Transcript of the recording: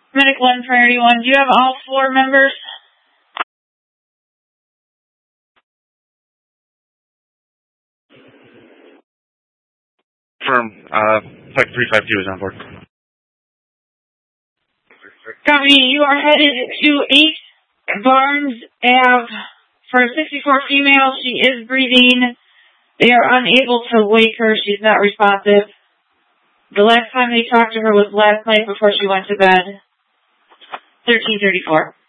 Medic 1, Priority 1, do you have all 4 members? Firm. Flight 352 is on board. Copy, you are headed to 8 Barnes Ave. For a 64 female, she is breathing. They are unable to wake her. She's not responsive. The last time they talked to her was last night before she went to bed. 1334.